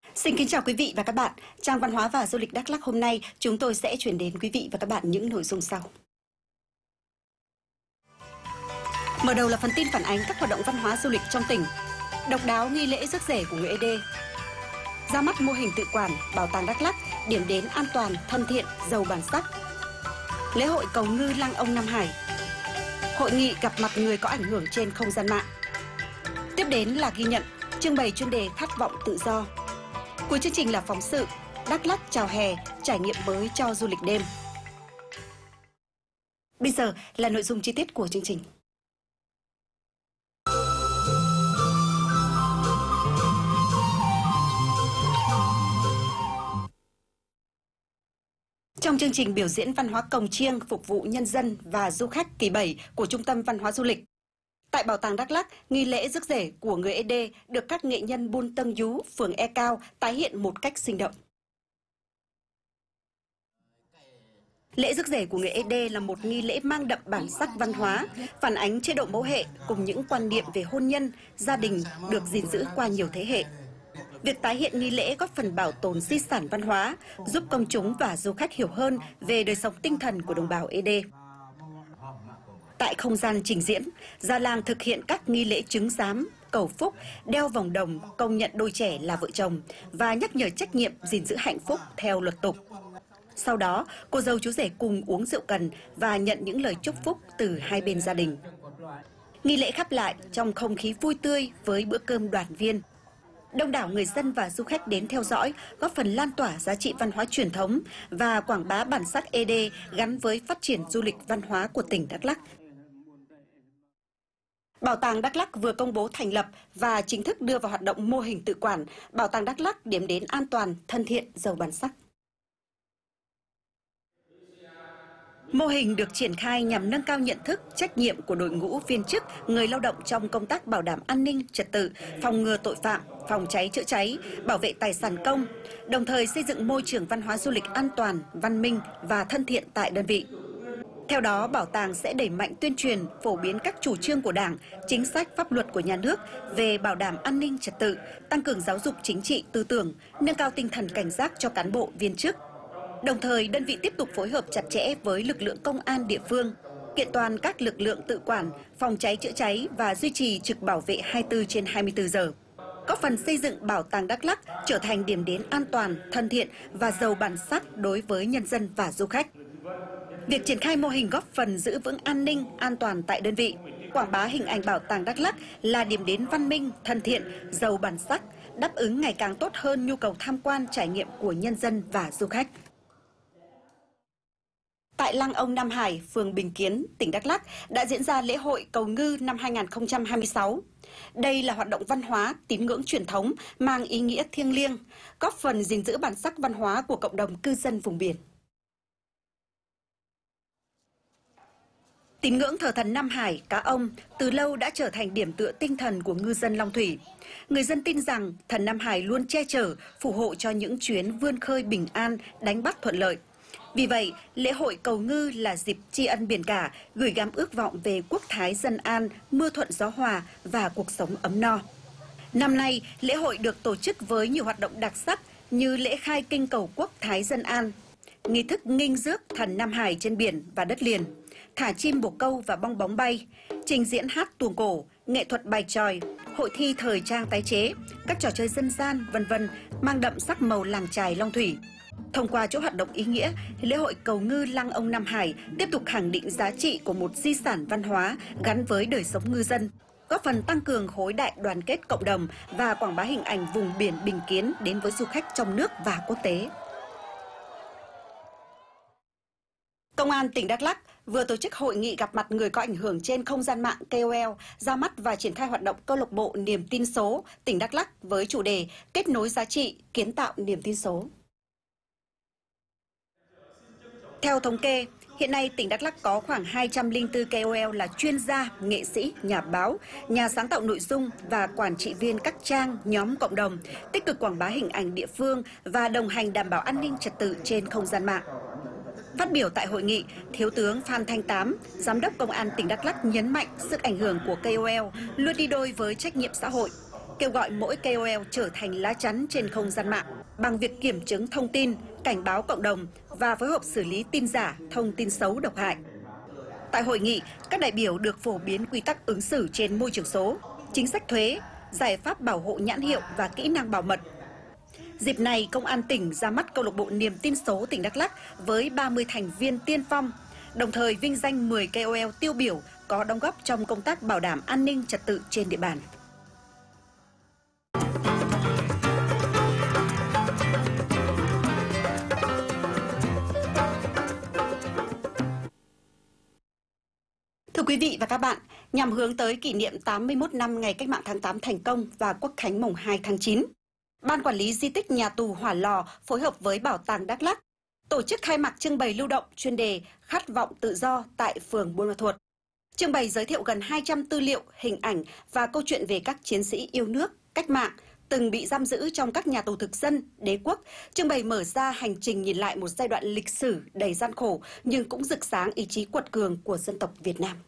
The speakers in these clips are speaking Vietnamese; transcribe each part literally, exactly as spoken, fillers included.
Xin kính chào quý vị và các bạn. Trang Văn hóa và Du lịch Đắk Lắk hôm nay chúng tôi sẽ chuyển đến quý vị và các bạn những nội dung sau. Mở đầu là phần tin phản ánh các hoạt động văn hóa du lịch trong tỉnh. Độc đáo nghi lễ rước rể của người Ê Đê. Ra mắt mô hình tự quản Bảo tàng Đắk Lắk, điểm đến an toàn, thân thiện, giàu bản sắc. Lễ hội cầu ngư Lăng Ông Nam Hải. Hội nghị gặp mặt người có ảnh hưởng trên không gian mạng. Tiếp đến là ghi nhận, trưng bày chuyên đề khát vọng tự do. Cuối chương trình là phóng sự Đắk Lắk chào hè, trải nghiệm mới cho du lịch đêm. Bây giờ là nội dung chi tiết của chương trình. Trong chương trình biểu diễn văn hóa cồng chiêng phục vụ nhân dân và du khách kỳ bảy của Trung tâm Văn hóa Du lịch, tại Bảo tàng Đắk Lắk, nghi lễ rước rể của người Ê Đê được các nghệ nhân Buôn Tâng Dú, phường E Cao tái hiện một cách sinh động. Lễ rước rể của người Ê Đê là một nghi lễ mang đậm bản sắc văn hóa, phản ánh chế độ mẫu hệ cùng những quan niệm về hôn nhân, gia đình được gìn giữ qua nhiều thế hệ. Việc tái hiện nghi lễ góp phần bảo tồn di sản văn hóa, giúp công chúng và du khách hiểu hơn về đời sống tinh thần của đồng bào Ê Đê. Tại không gian trình diễn, già làng thực hiện các nghi lễ chứng giám, cầu phúc, đeo vòng đồng, công nhận đôi trẻ là vợ chồng và nhắc nhở trách nhiệm gìn giữ hạnh phúc theo luật tục. Sau đó, cô dâu chú rể cùng uống rượu cần và nhận những lời chúc phúc từ hai bên gia đình. Nghi lễ khép lại trong không khí vui tươi với bữa cơm đoàn viên. Đông đảo người dân và du khách đến theo dõi, góp phần lan tỏa giá trị văn hóa truyền thống và quảng bá bản sắc Ê Đê gắn với phát triển du lịch văn hóa của tỉnh Đắk Lắk. Bảo tàng Đắk Lắk vừa công bố thành lập và chính thức đưa vào hoạt động mô hình tự quản Bảo tàng Đắk Lắk, điểm đến an toàn, thân thiện, giàu bản sắc. Mô hình được triển khai nhằm nâng cao nhận thức, trách nhiệm của đội ngũ viên chức, người lao động trong công tác bảo đảm an ninh, trật tự, phòng ngừa tội phạm, phòng cháy chữa cháy, bảo vệ tài sản công, đồng thời xây dựng môi trường văn hóa du lịch an toàn, văn minh và thân thiện tại đơn vị. Theo đó, bảo tàng sẽ đẩy mạnh tuyên truyền, phổ biến các chủ trương của Đảng, chính sách pháp luật của nhà nước về bảo đảm an ninh trật tự, tăng cường giáo dục chính trị tư tưởng, nâng cao tinh thần cảnh giác cho cán bộ viên chức. Đồng thời, đơn vị tiếp tục phối hợp chặt chẽ với lực lượng công an địa phương, kiện toàn các lực lượng tự quản, phòng cháy chữa cháy và duy trì trực bảo vệ hai mươi tư trên hai mươi tư giờ. Góp phần xây dựng Bảo tàng Đắk Lắk trở thành điểm đến an toàn, thân thiện và giàu bản sắc đối với nhân dân và du khách. Việc triển khai mô hình góp phần giữ vững an ninh, an toàn tại đơn vị, quảng bá hình ảnh Bảo tàng Đắk Lắk là điểm đến văn minh, thân thiện, giàu bản sắc, đáp ứng ngày càng tốt hơn nhu cầu tham quan trải nghiệm của nhân dân và du khách. Tại Lăng Ông Nam Hải, phường Bình Kiến, tỉnh Đắk Lắk đã diễn ra lễ hội cầu ngư năm hai nghìn không trăm hai mươi sáu. Đây là hoạt động văn hóa, tín ngưỡng truyền thống mang ý nghĩa thiêng liêng, góp phần gìn giữ bản sắc văn hóa của cộng đồng cư dân vùng biển. Tín ngưỡng thờ thần Nam Hải, cá ông từ lâu đã trở thành điểm tựa tinh thần của ngư dân Long Thủy. Người dân tin rằng thần Nam Hải luôn che chở, phù hộ cho những chuyến vươn khơi bình an, đánh bắt thuận lợi. Vì vậy, lễ hội cầu ngư là dịp tri ân biển cả, gửi gắm ước vọng về quốc thái dân an, mưa thuận gió hòa và cuộc sống ấm no. Năm nay, lễ hội được tổ chức với nhiều hoạt động đặc sắc như lễ khai kinh cầu quốc thái dân an, nghi thức nghinh rước thần Nam Hải trên biển và đất liền, thả chim bồ câu và bong bóng bay, trình diễn hát tuồng cổ, nghệ thuật bài chòi, hội thi thời trang tái chế, các trò chơi dân gian, vân vân mang đậm sắc màu làng chài Long Thủy. Thông qua chỗ hoạt động ý nghĩa, lễ hội cầu ngư Lăng Ông Nam Hải tiếp tục khẳng định giá trị của một di sản văn hóa gắn với đời sống ngư dân, góp phần tăng cường khối đại đoàn kết cộng đồng và quảng bá hình ảnh vùng biển Bình Kiến đến với du khách trong nước và quốc tế. Công an tỉnh Đắk Lắk vừa tổ chức hội nghị gặp mặt người có ảnh hưởng trên không gian mạng K O L, ra mắt và triển khai hoạt động câu lạc bộ niềm tin số tỉnh Đắk Lắk với chủ đề kết nối giá trị, kiến tạo niềm tin số. Theo thống kê, hiện nay tỉnh Đắk Lắk có khoảng hai trăm lẻ bốn K O L là chuyên gia, nghệ sĩ, nhà báo, nhà sáng tạo nội dung và quản trị viên các trang, nhóm cộng đồng, tích cực quảng bá hình ảnh địa phương và đồng hành đảm bảo an ninh trật tự trên không gian mạng. Phát biểu tại hội nghị, Thiếu tướng Phan Thanh Tám, Giám đốc Công an tỉnh Đắk Lắk nhấn mạnh sức ảnh hưởng của K O L luôn đi đôi với trách nhiệm xã hội. kêu gọi mỗi K O L trở thành lá chắn trên không gian mạng bằng việc kiểm chứng thông tin, cảnh báo cộng đồng và phối hợp xử lý tin giả, thông tin xấu độc hại. Tại hội nghị, các đại biểu được phổ biến quy tắc ứng xử trên môi trường số, chính sách thuế, giải pháp bảo hộ nhãn hiệu và kỹ năng bảo mật. Dịp này, Công an tỉnh ra mắt câu lạc bộ Niềm tin số tỉnh Đắk Lắk với ba mươi thành viên tiên phong, đồng thời vinh danh mười K O L tiêu biểu có đóng góp trong công tác bảo đảm an ninh trật tự trên địa bàn. Thưa quý vị và các bạn, nhằm hướng tới kỷ niệm tám mươi mốt năm ngày Cách mạng tháng tám thành công và Quốc khánh mùng hai tháng chín, Ban Quản lý Di tích Nhà tù Hỏa Lò phối hợp với Bảo tàng Đắk Lắk tổ chức khai mạc trưng bày lưu động chuyên đề Khát vọng tự do tại phường Buôn Ma Thuột. Trưng bày giới thiệu gần hai trăm tư liệu, hình ảnh và câu chuyện về các chiến sĩ yêu nước, cách mạng từng bị giam giữ trong các nhà tù thực dân, đế quốc. Trưng bày mở ra hành trình nhìn lại một giai đoạn lịch sử đầy gian khổ nhưng cũng rực sáng ý chí quật cường của dân tộc Việt Nam.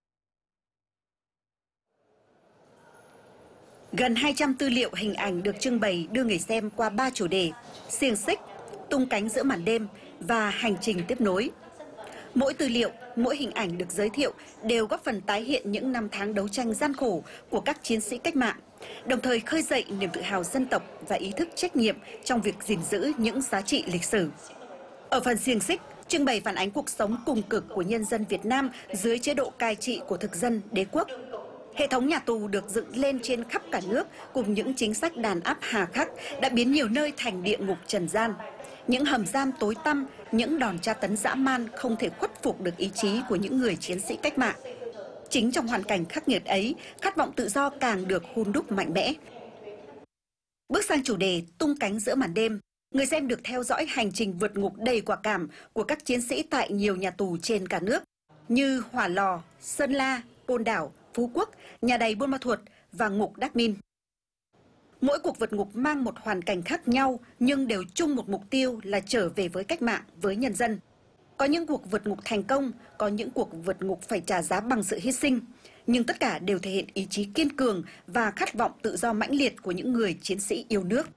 Gần hai trăm tư liệu hình ảnh được trưng bày đưa người xem qua ba chủ đề: xiềng xích, tung cánh giữa màn đêm và hành trình tiếp nối. Mỗi tư liệu, mỗi hình ảnh được giới thiệu đều góp phần tái hiện những năm tháng đấu tranh gian khổ của các chiến sĩ cách mạng, đồng thời khơi dậy niềm tự hào dân tộc và ý thức trách nhiệm trong việc gìn giữ những giá trị lịch sử. Ở phần xiềng xích, trưng bày phản ánh cuộc sống cùng cực của nhân dân Việt Nam dưới chế độ cai trị của thực dân đế quốc. Hệ thống nhà tù được dựng lên trên khắp cả nước cùng những chính sách đàn áp hà khắc đã biến nhiều nơi thành địa ngục trần gian. Những hầm giam tối tăm, những đòn tra tấn dã man không thể khuất phục được ý chí của những người chiến sĩ cách mạng. Chính trong hoàn cảnh khắc nghiệt ấy, khát vọng tự do càng được hun đúc mạnh mẽ. Bước sang chủ đề tung cánh giữa màn đêm, người xem được theo dõi hành trình vượt ngục đầy quả cảm của các chiến sĩ tại nhiều nhà tù trên cả nước như Hỏa Lò, Sơn La, Côn Đảo, Phú Quốc, Nhà đầy Buôn Ma Thuột và ngục Đắc Min. Mỗi cuộc vượt ngục mang một hoàn cảnh khác nhau nhưng đều chung một mục tiêu là trở về với cách mạng, với nhân dân. Có những cuộc vượt ngục thành công, có những cuộc vượt ngục phải trả giá bằng sự hy sinh, nhưng tất cả đều thể hiện ý chí kiên cường và khát vọng tự do mãnh liệt của những người chiến sĩ yêu nước.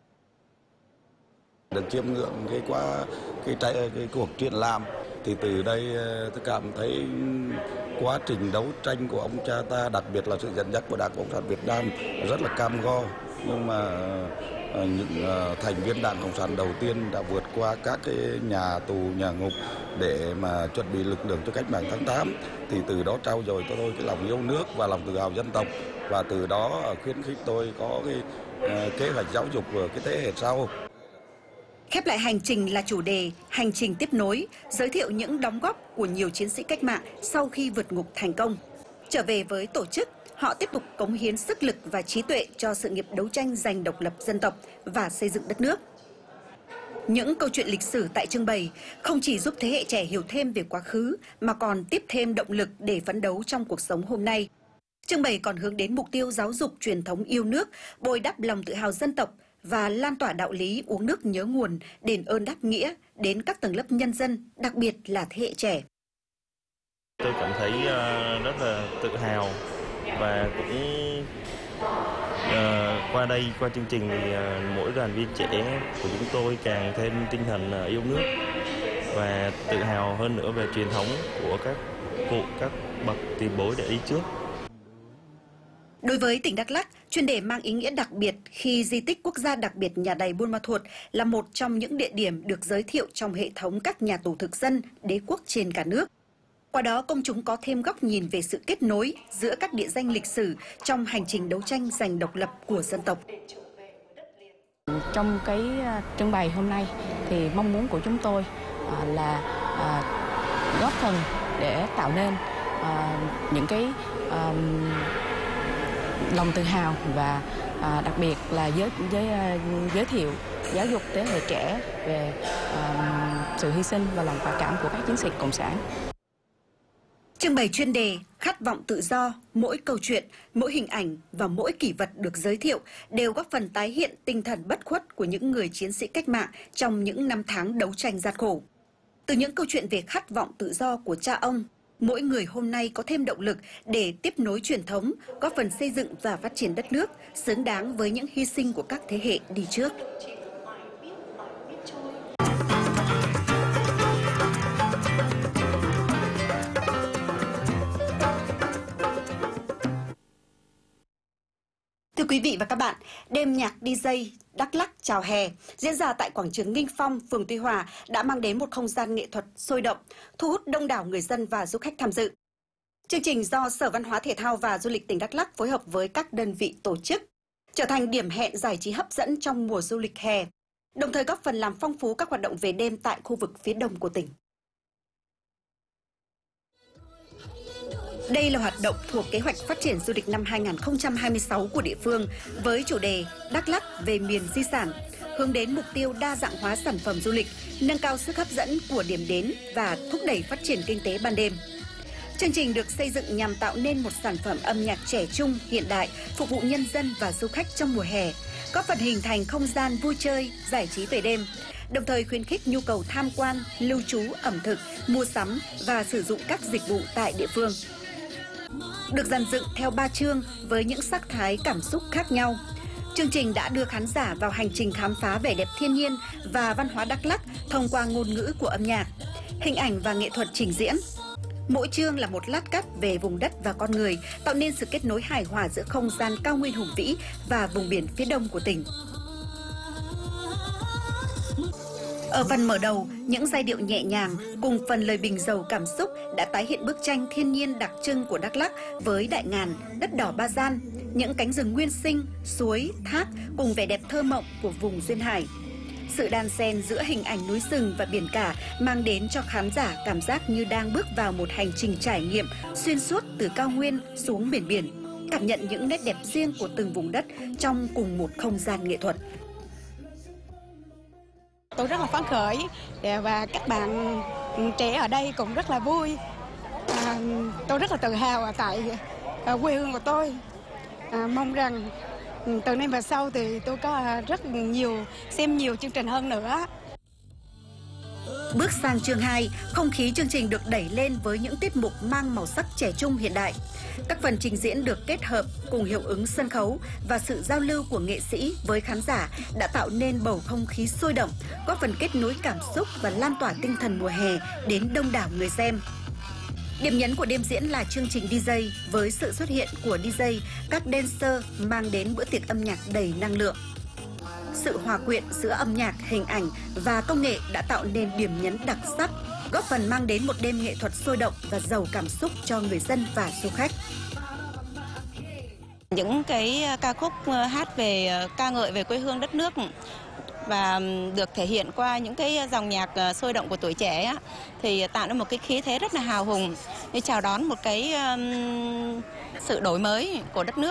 Được chiêm ngưỡng cái qua cái, cái, cái cuộc triển lãm thì từ đây tôi cảm thấy quá trình đấu tranh của ông cha ta, đặc biệt là sự dẫn dắt của Đảng Cộng sản Việt Nam rất là cam go, nhưng mà những thành viên Đảng Cộng sản đầu tiên đã vượt qua các cái nhà tù, nhà ngục để mà chuẩn bị lực lượng cho cách mạng tháng tám, thì từ đó trau dồi cho tôi cái lòng yêu nước và lòng tự hào dân tộc, và từ đó khuyến khích tôi có cái kế hoạch giáo dục của cái thế hệ sau. Khép lại hành trình là chủ đề Hành trình tiếp nối, giới thiệu những đóng góp của nhiều chiến sĩ cách mạng sau khi vượt ngục thành công. Trở về với tổ chức, họ tiếp tục cống hiến sức lực và trí tuệ cho sự nghiệp đấu tranh giành độc lập dân tộc và xây dựng đất nước. Những câu chuyện lịch sử tại trưng bày không chỉ giúp thế hệ trẻ hiểu thêm về quá khứ mà còn tiếp thêm động lực để phấn đấu trong cuộc sống hôm nay. Trưng bày còn hướng đến mục tiêu giáo dục truyền thống yêu nước, bồi đắp lòng tự hào dân tộc và lan tỏa đạo lý uống nước nhớ nguồn, đền ơn đáp nghĩa đến các tầng lớp nhân dân, đặc biệt là thế hệ trẻ. Tôi cảm thấy rất là tự hào và cũng uh, qua đây, qua chương trình thì uh, mỗi đoàn viên trẻ của chúng tôi càng thêm tinh thần uh, yêu nước và tự hào hơn nữa về truyền thống của các cụ, các bậc tiền bối đã đi trước. Đối với tỉnh Đắk Lắk, chuyên đề mang ý nghĩa đặc biệt khi di tích quốc gia đặc biệt Nhà đầy Buôn Ma Thuột là một trong những địa điểm được giới thiệu trong hệ thống các nhà tù thực dân, đế quốc trên cả nước. Qua đó, công chúng có thêm góc nhìn về sự kết nối giữa các địa danh lịch sử trong hành trình đấu tranh giành độc lập của dân tộc. Trong cái trưng bày hôm nay thì mong muốn của chúng tôi là góp phần để tạo nên những cái lòng tự hào và à, đặc biệt là giới, giới, giới thiệu giáo dục thế hệ trẻ về à, sự hy sinh và lòng quả cảm của các chiến sĩ cộng sản. Trưng bày chuyên đề Khát vọng tự do, mỗi câu chuyện, mỗi hình ảnh và mỗi kỷ vật được giới thiệu đều góp phần tái hiện tinh thần bất khuất của những người chiến sĩ cách mạng trong những năm tháng đấu tranh gian khổ. Từ những câu chuyện về khát vọng tự do của cha ông, mỗi người hôm nay có thêm động lực để tiếp nối truyền thống, góp phần xây dựng và phát triển đất nước, xứng đáng với những hy sinh của các thế hệ đi trước. Thưa quý vị và các bạn, đêm nhạc đi giây Đắk Lắk chào hè diễn ra tại quảng trường Nghinh Phong, phường Tuy Hòa đã mang đến một không gian nghệ thuật sôi động, thu hút đông đảo người dân và du khách tham dự. Chương trình do Sở Văn hóa Thể thao và Du lịch tỉnh Đắk Lắk phối hợp với các đơn vị tổ chức, trở thành điểm hẹn giải trí hấp dẫn trong mùa du lịch hè, đồng thời góp phần làm phong phú các hoạt động về đêm tại khu vực phía đông của tỉnh. Đây là hoạt động thuộc kế hoạch phát triển du lịch năm hai nghìn không trăm hai mươi sáu của địa phương với chủ đề Đắk Lắk về miền di sản, hướng đến mục tiêu đa dạng hóa sản phẩm du lịch, nâng cao sức hấp dẫn của điểm đến và thúc đẩy phát triển kinh tế ban đêm. Chương trình được xây dựng nhằm tạo nên một sản phẩm âm nhạc trẻ trung, hiện đại, phục vụ nhân dân và du khách trong mùa hè, góp phần hình thành không gian vui chơi, giải trí về đêm, đồng thời khuyến khích nhu cầu tham quan, lưu trú, ẩm thực, mua sắm và sử dụng các dịch vụ tại địa phương. Được dàn dựng theo ba chương với những sắc thái cảm xúc khác nhau. Chương trình đã đưa khán giả vào hành trình khám phá vẻ đẹp thiên nhiên và văn hóa Đắk Lắk thông qua ngôn ngữ của âm nhạc, hình ảnh và nghệ thuật trình diễn. Mỗi chương là một lát cắt về vùng đất và con người, tạo nên sự kết nối hài hòa giữa không gian cao nguyên hùng vĩ và vùng biển phía đông của tỉnh. Ở phần mở đầu, những giai điệu nhẹ nhàng cùng phần lời bình giàu cảm xúc đã tái hiện bức tranh thiên nhiên đặc trưng của Đắk Lắk với đại ngàn, đất đỏ Ba Gian, những cánh rừng nguyên sinh, suối, thác cùng vẻ đẹp thơ mộng của vùng duyên hải. Sự đan xen giữa hình ảnh núi rừng và biển cả mang đến cho khán giả cảm giác như đang bước vào một hành trình trải nghiệm xuyên suốt từ cao nguyên xuống biển biển, cảm nhận những nét đẹp riêng của từng vùng đất trong cùng một không gian nghệ thuật. Tôi rất là phấn khởi và các bạn trẻ ở đây cũng rất là vui. À, tôi rất là tự hào tại quê hương của tôi. À, mong rằng từ nay về sau thì tôi có rất nhiều xem nhiều chương trình hơn nữa. Bước sang chương hai, không khí chương trình được đẩy lên với những tiết mục mang màu sắc trẻ trung hiện đại. Các phần trình diễn được kết hợp cùng hiệu ứng sân khấu và sự giao lưu của nghệ sĩ với khán giả đã tạo nên bầu không khí sôi động, góp phần kết nối cảm xúc và lan tỏa tinh thần mùa hè đến đông đảo người xem. Điểm nhấn của đêm diễn là chương trình đi giây với sự xuất hiện của đi giây, các dancer mang đến bữa tiệc âm nhạc đầy năng lượng. Sự hòa quyện giữa âm nhạc, hình ảnh và công nghệ đã tạo nên điểm nhấn đặc sắc, góp phần mang đến một đêm nghệ thuật sôi động và giàu cảm xúc cho người dân và du khách. Những cái ca khúc hát về ca ngợi về quê hương đất nước và được thể hiện qua những cái dòng nhạc sôi động của tuổi trẻ á, thì tạo nên một cái khí thế rất là hào hùng để chào đón một cái um, sự đổi mới của đất nước.